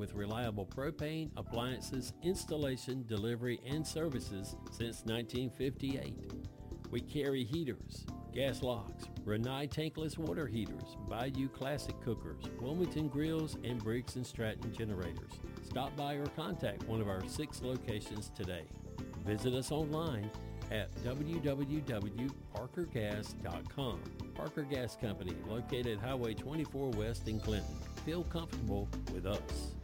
with reliable propane, appliances, installation, delivery, and services since 1958. We carry heaters, gas locks, Rinnai tankless water heaters, Bayou Classic cookers, Wilmington grills, and Briggs & Stratton generators. Stop by or contact one of our 6 locations today. Visit us online at www.parkergas.com. Parker Gas Company, located Highway 24 West in Clinton. Feel comfortable with us.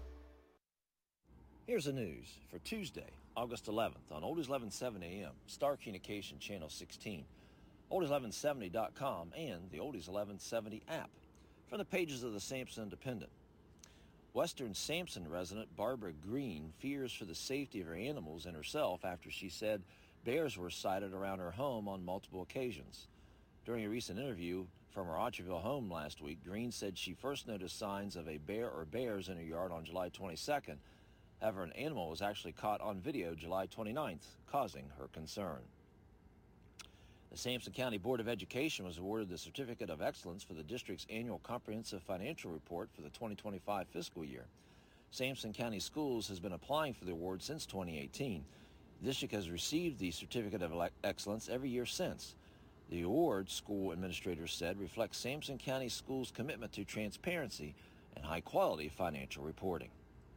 Here's the news for Tuesday, August 11th on Oldies 1170 AM, Star Communication Channel 16, Oldies1170.com, and the Oldies 1170 app. From the pages of the Sampson Independent. Western Sampson resident Barbara Green fears for the safety of her animals and herself after she said bears were sighted around her home on multiple occasions. During a recent interview from her Otterville home last week, Green said she first noticed signs of a bear or bears in her yard on July 22nd. However, an animal was actually caught on video July 29th, causing her concern. The Sampson County Board of Education was awarded the Certificate of Excellence for the district's annual comprehensive financial report for the 2025 fiscal year. Sampson County Schools has been applying for the award since 2018. The district has received the Certificate of Excellence every year since. The award, school administrators said, reflects Sampson County Schools' commitment to transparency and high-quality financial reporting.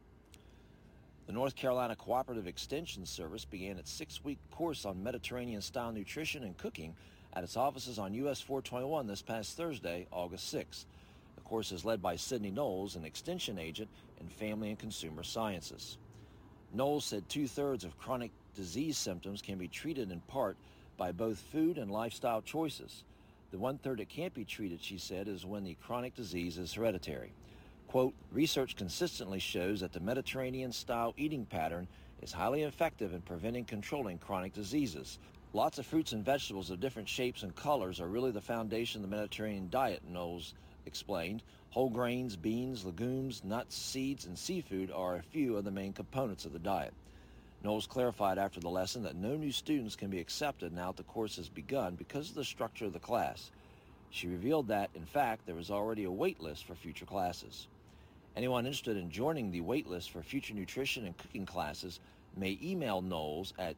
The North Carolina Cooperative Extension Service began its 6-week course on Mediterranean-style nutrition and cooking at its offices on US 421 this past Thursday, August 6th. The course is led by Sydney Knowles, an extension agent in Family and Consumer Sciences. Knowles said 2/3 of chronic disease symptoms can be treated in part by both food and lifestyle choices. The 1/3 that can't be treated, she said, is when the chronic disease is hereditary. Quote, research consistently shows that the Mediterranean-style eating pattern is highly effective in preventing and controlling chronic diseases. Lots of fruits and vegetables of different shapes and colors are really the foundation of the Mediterranean diet, Knowles explained. Whole grains, beans, legumes, nuts, seeds, and seafood are a few of the main components of the diet. Knowles clarified after the lesson that no new students can be accepted now that the course has begun because of the structure of the class. She revealed that, in fact, there is already a wait list for future classes. Anyone interested in joining the wait list for future nutrition and cooking classes may email Knowles at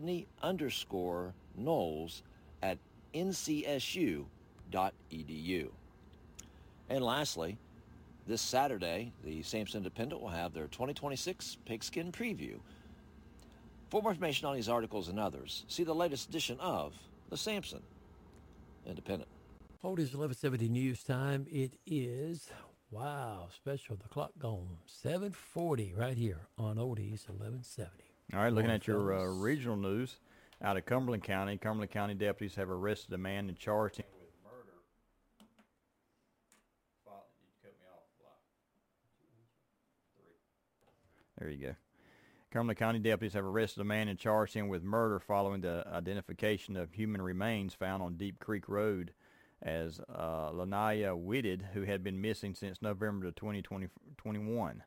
Sydney_Knowles@ncsu.edu. And lastly, this Saturday, the Sampson Independent will have their 2026 Pigskin Preview. For more information on these articles and others, see the latest edition of the Sampson Independent. Oldies 1170 news time. It is, wow, special. The clock gone 7:40 right here on Oldies 1170. All right, looking at your regional news out of Cumberland County. Cumberland County deputies have arrested a man and charged him with murder. You cut me off. There you go. Cumberland County deputies have arrested a man and charged him with murder following the identification of human remains found on Deep Creek Road as Lanaya Whitted, who had been missing since November of 2021.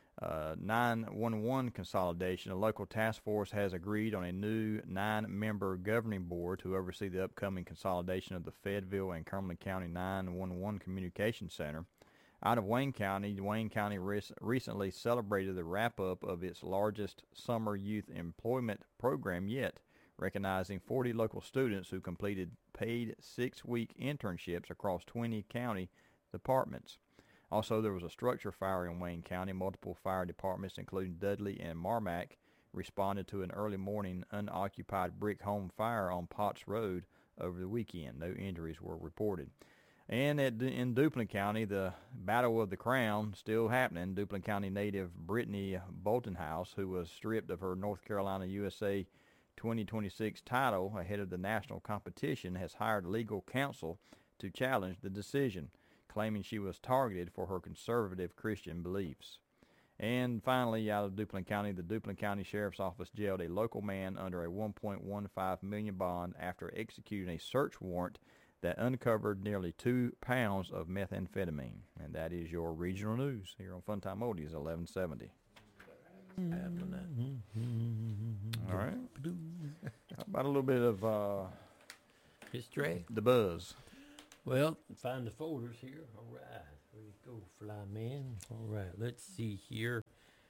911 consolidation. A local task force has agreed on a new 9-member governing board to oversee the upcoming consolidation of the Fayetteville and Cumberland County 911 Communication Center. Out of Wayne County recently celebrated the wrap-up of its largest summer youth employment program yet, recognizing 40 local students who completed paid 6-week internships across 20 county departments. Also, there was a structure fire in Wayne County. Multiple fire departments, including Dudley and Marmac, responded to an early morning unoccupied brick home fire on Potts Road over the weekend. No injuries were reported. And in Duplin County, the Battle of the Crown still happening. Duplin County native Brittany Boltonhouse, who was stripped of her North Carolina USA 2026 title ahead of the national competition, has hired legal counsel to challenge the decision, claiming she was targeted for her conservative Christian beliefs. And finally, out of Duplin County, the Duplin County Sheriff's Office jailed a local man under a $1.15 million bond after executing a search warrant that uncovered nearly 2 pounds of methamphetamine. And that is your regional news here on Funtime Oldies 1170. All right. How about a little bit of history? The buzz. Well, find the folders here. All right. There you go, fly man. All right. Let's see here.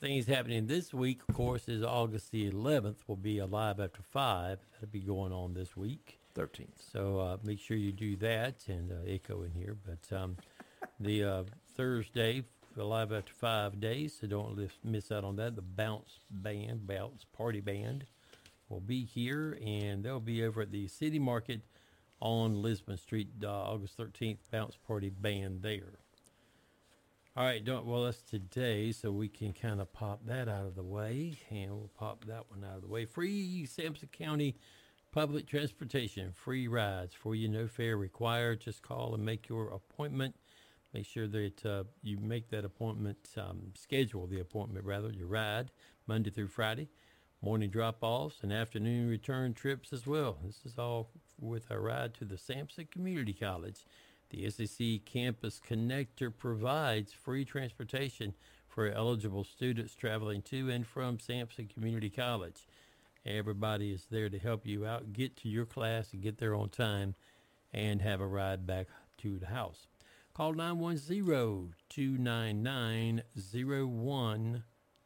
things happening this week, of course, is August the 11th will be a Live After 5. That'll be going on this week. 13th. So make sure you do that, and echo in here. But the Thursday, the Live After 5 days, so don't miss out on that. The Bounce Party Band will be here, and they'll be over at the City Market on Lisbon Street, August 13th, Bounce Party Band there. All right, well, that's today, so we can kind of pop that out of the way, and we'll pop that one out of the way. Free Sampson County Public Transportation, free rides for you, no fare required. Just call and make your appointment. Make sure that you make that appointment, schedule the appointment, rather, your ride, Monday through Friday. Morning drop-offs and afternoon return trips as well. This is all with a ride to the Sampson Community College. The SEC Campus Connector provides free transportation for eligible students traveling to and from Sampson Community College. Everybody is there to help you out, get to your class and get there on time and have a ride back to the house. Call 910-299-0127.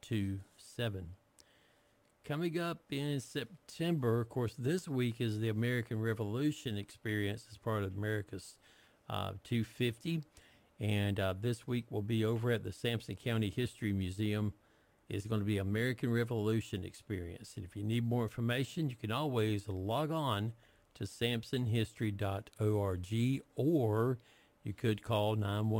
Coming up in September, of course, this week is the American Revolution experience as part of America's 250. And this week will be over at the Sampson County History Museum. It's going to be American Revolution experience. And if you need more information, you can always log on to samsonhistory.org, or you could call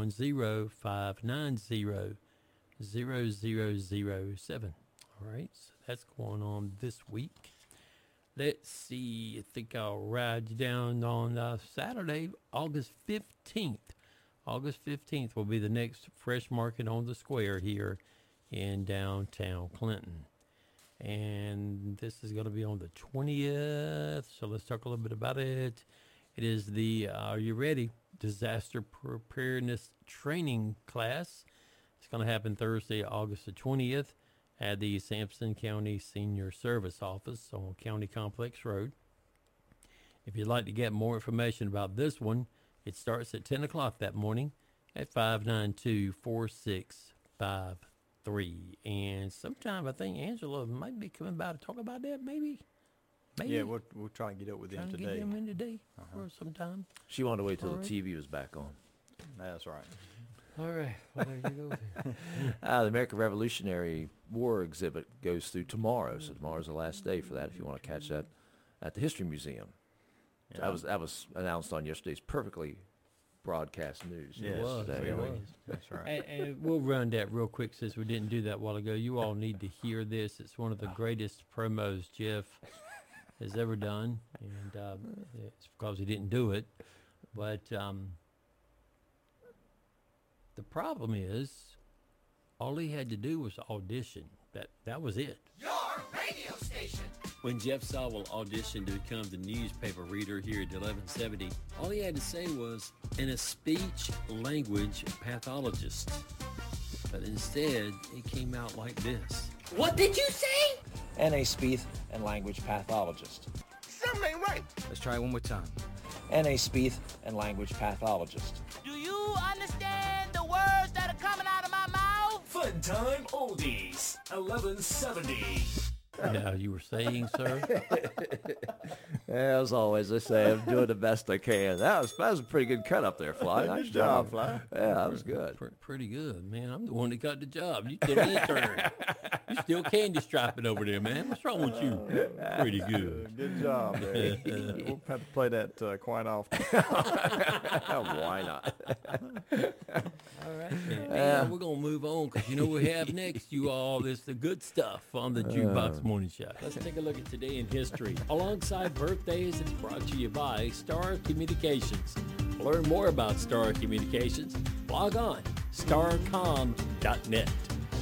910-590-0007. All right, so that's going on this week. Let's see, I think I'll ride you down on Saturday, August 15th. August 15th will be the next Fresh Market on the Square here in downtown Clinton. And this is going to be on the 20th, so let's talk a little bit about it. It is the, are you ready, Disaster Preparedness Training class. It's going to happen Thursday, August the 20th. At the Sampson County Senior Service Office on County Complex Road. If you'd like to get more information about this one, it starts at 10 o'clock that morning at 592-4653. And sometime I think Angela might be coming by to talk about that, maybe. Yeah, we'll try and get up with them today. Get them in today or sometime. She wanted to wait till the TV was back on. That's right. All right, well, there you go. The American Revolutionary War exhibit goes through tomorrow, so tomorrow's the last day for that if you want to catch that at the History Museum. Yeah. That was announced on yesterday's perfectly broadcast news. Yes, it was. That's right. And we'll run that real quick since we didn't do that a while ago. You all need to hear this. It's one of the greatest promos Jeff has ever done, and it's because he didn't do it. But the problem is, all he had to do was audition. That was it. Your radio station. When Jeff Sowell auditioned to become the newspaper reader here at 1170, all he had to say was, "and a speech language pathologist." But instead, it came out like this. What did you say? And a speech and language pathologist. Something ain't right. Let's try it one more time. And a speech and language pathologist. Do you understand the words that are coming out of my mouth? Fun Time Oldies, 1170. Now, you were saying, sir? As always, I say I'm doing the best I can. That was a pretty good cut up there, Fly. Nice job, Fly. Yeah, that was good. Pretty good, man. I'm the one that got the job. You still intern. You still candy striping over there, man. What's wrong with you? Pretty good. Good job there. We'll have to play that quite often. Why not? All right, man. We're going to move on because you know what we have next, you all. This the good stuff on the Jukebox Morning Show. Let's take a look at today in history. Alongside birthdays, it's brought to you by Star Communications. To learn more about Star Communications, log on starcom.net.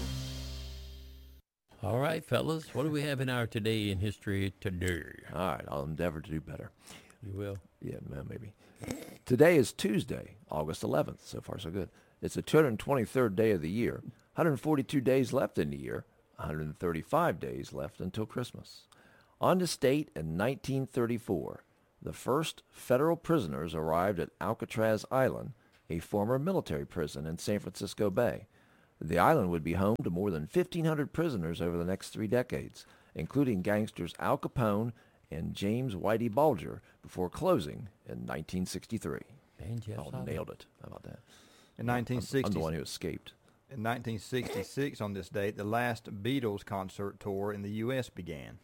All right, fellas, what do we have in our today in history today? All right, I'll endeavor to do better. You will. Yeah, maybe. Today is Tuesday, August 11th. So far, so good. It's the 223rd day of the year. 142 days left in the year. 135 days left until Christmas. On this date in 1934, the first federal prisoners arrived at Alcatraz Island, a former military prison in San Francisco Bay. The island would be home to more than 1,500 prisoners over the next 3 decades, including gangsters Al Capone and James Whitey Bulger, before closing in 1963. And Jeff Oh, Sullivan. nailed it. How about that? In I'm the 1960, one who escaped. in 1966, on this date, the last Beatles concert tour in the U.S. began.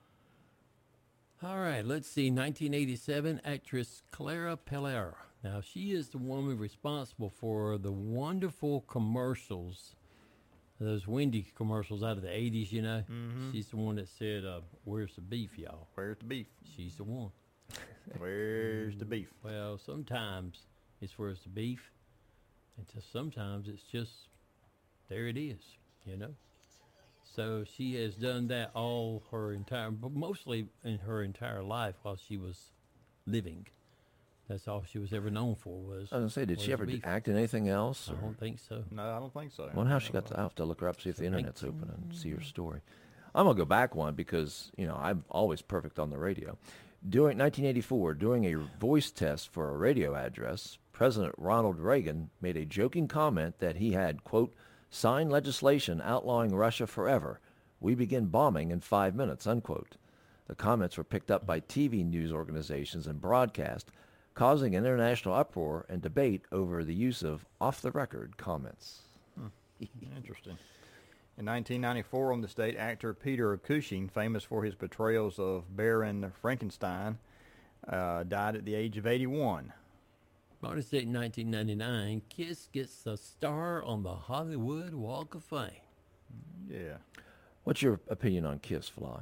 All right, let's see. 1987, actress Clara Peller. Now, she is the woman responsible for the wonderful commercials, those Wendy commercials out of the 80s, you know. She's the one that said, where's the beef, y'all? Where's the beef? She's the one. Where's the beef? Well, sometimes it's where's the beef, and just sometimes it's just there it is, you know. So she has done that all her entire, but mostly in her entire life while she was living. That's all she was ever known for was. I was going to say, did she where's ever the beef? act in anything else? I Or? don't think so. No, I don't think so. I wonder how she got to, I'll have to look her up, see if the internet's open and see her story. I'm going to go back one because, you know, I'm always perfect on the radio. During 1984, during a voice test for a radio address, President Ronald Reagan made a joking comment that he had, quote, signed legislation outlawing Russia forever. We begin bombing in 5 minutes, unquote. The comments were picked up by TV news organizations and broadcast, causing an international uproar and debate over the use of off-the-record comments. Interesting. In 1994, on this date, actor Peter Cushing, famous for his portrayals of Baron Frankenstein, died at the age of 81. Born date in 1999, Kiss gets a star on the Hollywood Walk of Fame. Yeah. What's your opinion on Kiss, Fly?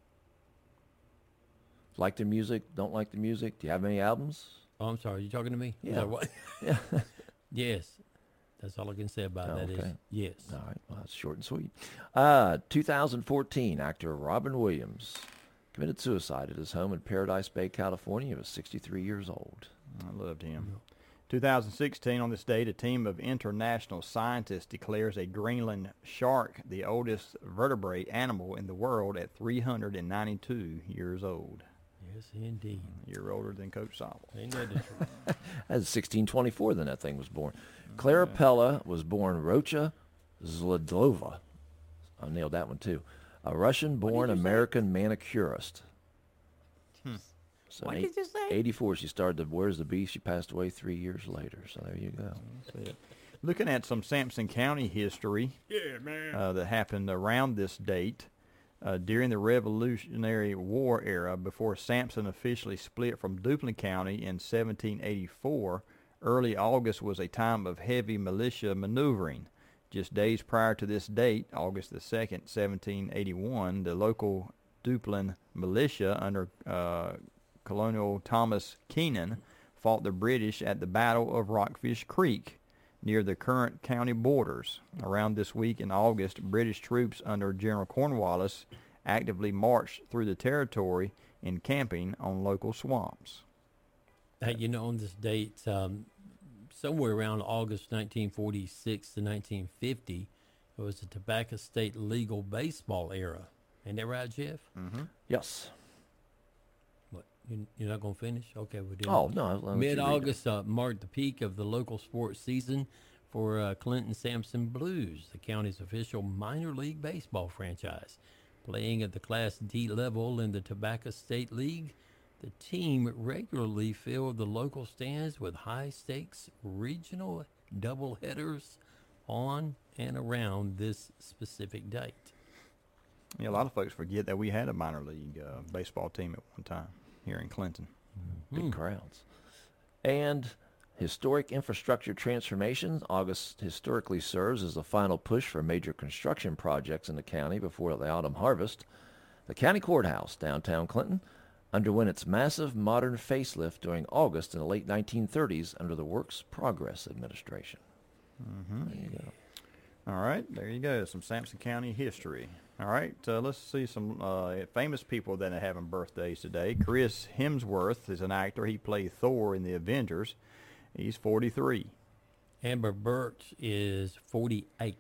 Like the music? Don't like the music? Do you have any albums? Oh, I'm sorry. You talking to me? Is Yeah. that what? Yeah. Yes. That's all I can say about that is Okay. yes. All right. Well, that's short and sweet. 2014, actor Robin Williams committed suicide at his home in Paradise Bay, California. He was 63 years old. I loved him. 2016, on this date, a team of international scientists declares a Greenland shark the oldest vertebrate animal in the world at 392 years old. Yes, indeed. A year older than Coach Sobel. Ain't that the truth? That's 1624 then that thing was born. Clara Pella was born Rocha Zladova. I nailed that one too. A Russian-born American manicurist. So What in did you say? 84, she started the Where's the Beef? She passed away 3 years later. So there you go. That's it. Looking at some Sampson County history that happened around this date, during the Revolutionary War era, before Sampson officially split from Duplin County in 1784, early August was a time of heavy militia maneuvering. Just days prior to this date, August the 2nd, 1781, the local Duplin militia under Colonel Thomas Keenan fought the British at the Battle of Rockfish Creek near the current county borders. Around this week in August, British troops under General Cornwallis actively marched through the territory, encamping on local swamps. Hey, you know, on this date, somewhere around August 1946 to 1950, it was the Tobacco State legal baseball era. Ain't that right, Jeff? Yes. What? You're not going to finish? Okay, we're doing Oh, no. I'll let you read it. Mid-August marked the peak of the local sports season for Clinton Sampson Blues, the county's official minor league baseball franchise. Playing at the Class D level in the Tobacco State League, the team regularly filled the local stands with high-stakes regional doubleheaders on and around this specific date. Yeah, a lot of folks forget that we had a minor league baseball team at one time here in Clinton. Big crowds. And historic infrastructure transformations. August historically serves as the final push for major construction projects in the county before the autumn harvest. The county courthouse, downtown Clinton, underwent its massive modern facelift during August in the late 1930s under the Works Progress Administration. There you go. All right, there you go. Some Sampson County history. All right, let's see some famous people that are having birthdays today. Chris Hemsworth is an actor. He played Thor in the Avengers. He's 43. Amber Birch is 48.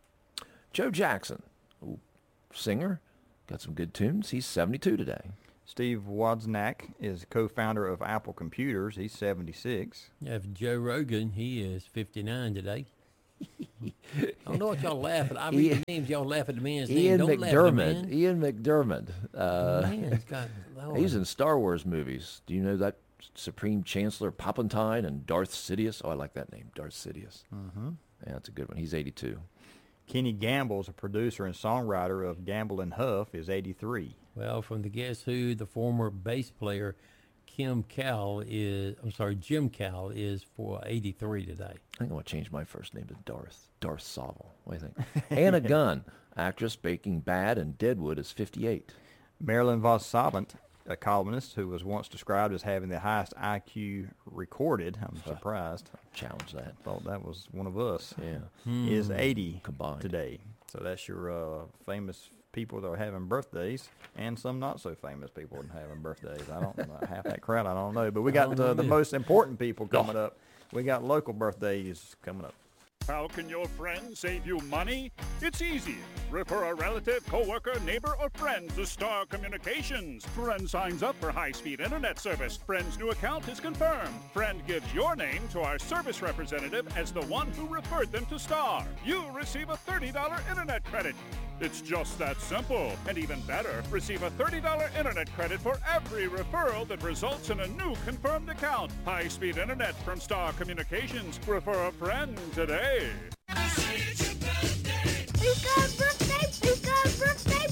Joe Jackson, singer, got some good tunes. He's 72 today. Steve Wozniak is co-founder of Apple Computers. He's 76. You have Joe Rogan. He is 59 today. I don't know what y'all laughing. I read the names, y'all laugh at the man's name. Ian Don't laugh at the McDermott. man. Ian McDermott. Man's got, Lord. He's in Star Wars movies. Do you know that Supreme Chancellor Palpatine and Darth Sidious? Oh, I like that name, Darth Sidious. Mm-hmm. Yeah, that's a good one. He's 82. Kenny Gamble's a producer and songwriter of Gamble and Huff, is 83. Well, from the Guess Who, the former bass player Jim Cowell is for 83 today. I think I'm going to change my first name to Darth Sauvel. What do you think? Anna Gunn, actress, Breaking Bad and Deadwood, is 58. Marilyn Vos Savant, a columnist who was once described as having the highest IQ recorded. I'm surprised. Challenge that. Thought that was one of us. Yeah. Is 80 Combined. today. So that's your famous people that are having birthdays, and some not so famous people having birthdays. I don't know, half that crowd, I don't know. But we got the most important people coming up. We got local birthdays coming up. How can your friend save you money? It's easy. Refer a relative, coworker, neighbor, or friend to Star Communications. Friend signs up for high-speed internet service. Friend's new account is confirmed. Friend gives your name to our service representative as the one who referred them to Star. You receive a $30 internet credit. It's just that simple. And even better, receive a $30 internet credit for every referral that results in a new confirmed account. High-speed internet from Star Communications. Refer a friend today. Who's got birthday? Who's got birthday?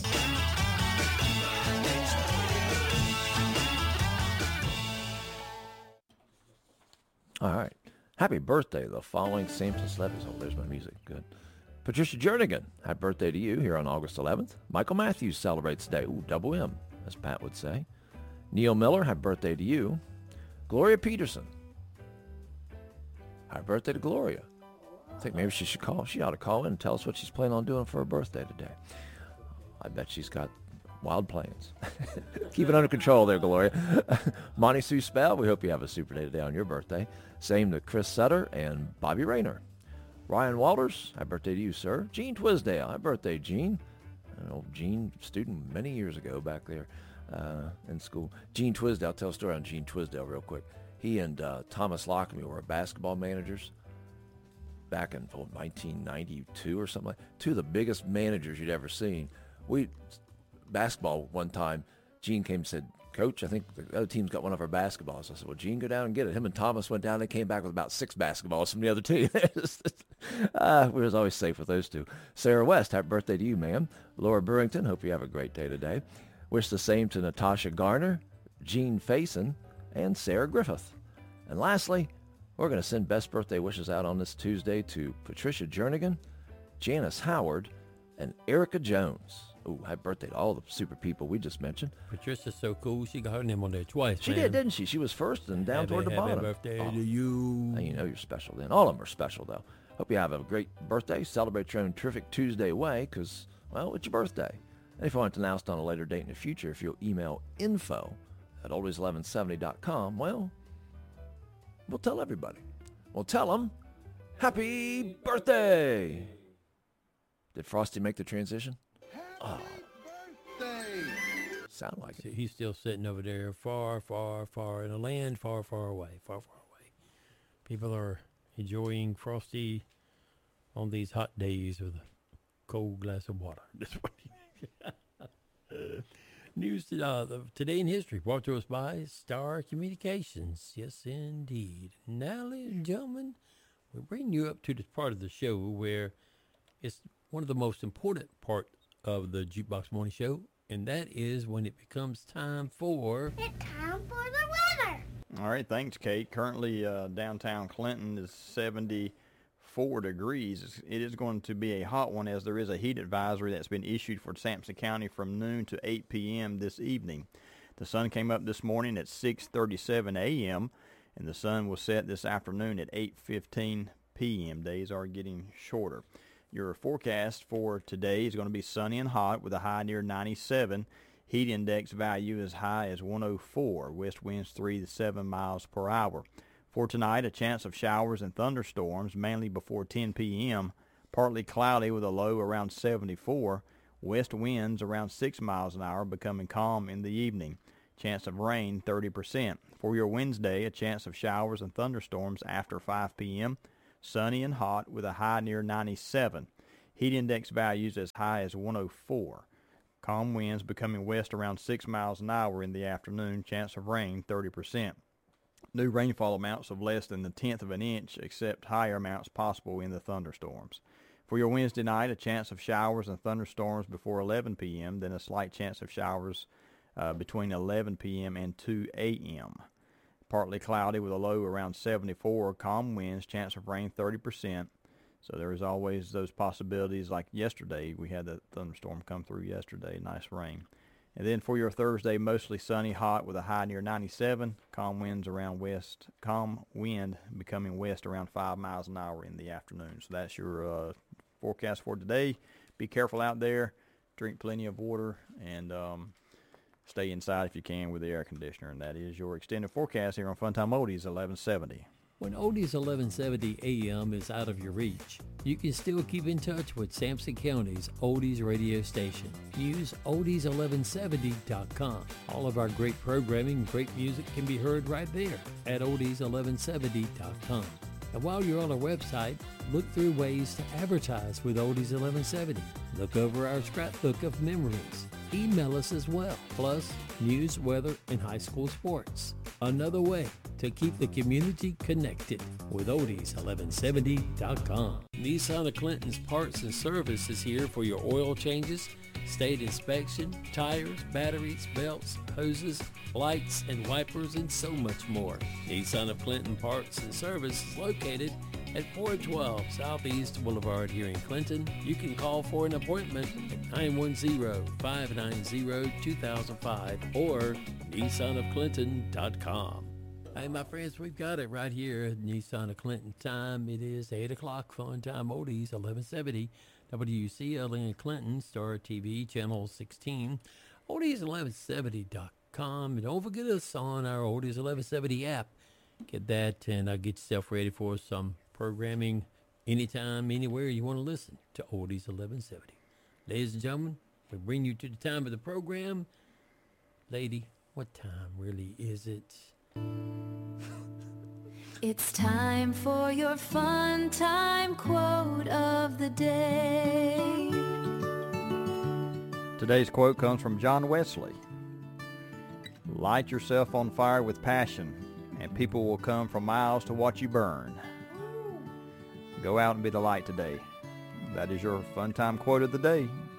All right. Happy birthday, the following Sampson celebrities. Oh, there's my music. Good. Patricia Jernigan, happy birthday to you here on August 11th. Michael Matthews celebrates today. Ooh, double M, as Pat would say. Neil Miller, happy birthday to you. Gloria Peterson. Happy birthday to Gloria. I think maybe she should call. She ought to call in and tell us what she's planning on doing for her birthday today. I bet she's got wild plans. Keep it under control there, Gloria. Monty Sue Spell, we hope you have a super day today on your birthday. Same to Chris Sutter and Bobby Rayner. Ryan Walters, happy birthday to you, sir. Gene Twisdale, happy birthday, Gene. An old Gene student many years ago back there in school. Gene Twisdale, I'll tell a story on Gene Twisdale real quick. He and Thomas Lockamy were basketball managers back in 1992 or something like that. Two of the biggest managers you'd ever seen. Basketball one time, Gene came and said, Coach, I think the other team's got one of our basketballs. I said, well, Gene, go down and get it. Him and Thomas went down. They came back with about 6 basketballs from the other team. We was always safe with those two. Sarah West, happy birthday to you, ma'am. Laura Burrington, hope you have a great day today. Wish the same to Natasha Garner, Jean Faison, and Sarah Griffith. And lastly, we're going to send best birthday wishes out on this Tuesday to Patricia Jernigan, Janice Howard, and Erica Jones. Ooh, happy birthday to all the super people we just mentioned. Patricia's so cool. She got her name on there twice. She did, didn't she? She was first and down toward the bottom. Happy birthday to you. Now you know you're special then. All of them are special, though. Hope you have a great birthday. Celebrate your own terrific Tuesday way because, well, it's your birthday. And if you want it announced on a later date in the future, if you'll email info@oldies1170.com, well, we'll tell everybody. We'll tell them, happy birthday. Did Frosty make the transition? Happy birthday! Sound like it. He's still sitting over there far, far, far in a land far, far away, far, far away. People are enjoying Frosty on these hot days with a cold glass of water. That's what News today in history brought to us by Star Communications. Yes, indeed. Now, ladies and gentlemen, we bring you up to the part of the show where it's one of the most important part of the Jukebox Morning Show, and that is when it becomes time for... It's time for the weather. All right, thanks, Kate. Currently, downtown Clinton is 74 degrees. It is going to be a hot one as there is a heat advisory that's been issued for Sampson County from noon to 8 p.m. this evening. The sun came up this morning at 6:37 a.m., and the sun will set this afternoon at 8:15 p.m. Days are getting shorter. Your forecast for today is going to be sunny and hot with a high near 97. Heat index value as high as 104. West winds 3 to 7 miles per hour. For tonight, a chance of showers and thunderstorms, mainly before 10 p.m. Partly cloudy with a low around 74. West winds around 6 miles an hour, becoming calm in the evening. Chance of rain 30%. For your Wednesday, a chance of showers and thunderstorms after 5 p.m. Sunny and hot with a high near 97. Heat index values as high as 104. Calm winds becoming west around 6 miles an hour in the afternoon. Chance of rain 30%. New rainfall amounts of less than the 1/10 of an inch, except higher amounts possible in the thunderstorms. For your Wednesday night, a chance of showers and thunderstorms before 11 p.m., then a slight chance of showers between 11 p.m. and 2 a.m. Partly cloudy with a low around 74. Calm winds, chance of rain 30%. So there's always those possibilities. Like yesterday, we had that thunderstorm come through yesterday. Nice rain. And then for your Thursday, mostly sunny, hot with a high near 97. Calm winds around west. Calm wind becoming west around 5 miles an hour in the afternoon. So that's your forecast for today. Be careful out there. Drink plenty of water and stay inside if you can with the air conditioner. And that is your extended forecast here on Funtime Oldies 1170. When Oldies 1170 AM is out of your reach, you can still keep in touch with Sampson County's Oldies radio station. Use oldies1170.com. All of our great programming and great music can be heard right there at oldies1170.com. And while you're on our website, look through ways to advertise with Oldies 1170. Look over our scrapbook of memories. Email us as well, plus news, weather, and high school sports. Another way to keep the community connected with oldies1170.com. Nissan of Clinton's Parts and Service is here for your oil changes, state inspection, tires, batteries, belts, hoses, lights, and wipers, and so much more. Nissan of Clinton Parts and Service is located at 412 Southeast Boulevard here in Clinton. You can call for an appointment at 910-590-2005 or nissanofclinton.com. Hey, my friends, we've got it right here at Nissan of Clinton time. It is 8 o'clock, Fun Time Oldies, 1170, WCL in Clinton, Star TV, Channel 16, oldies1170.com. And don't forget us on our Oldies 1170 app. Get that and get yourself ready for some programming anytime, anywhere you want to listen to Oldies 1170. Ladies and gentlemen, we bring you to the time of the program. Lady, what time really is it? It's time for your Fun Time quote of the day. Today's quote comes from John Wesley. Light yourself on fire with passion, and people will come from miles to watch you burn. Go out and be the light today. That is your Fun Time quote of the day.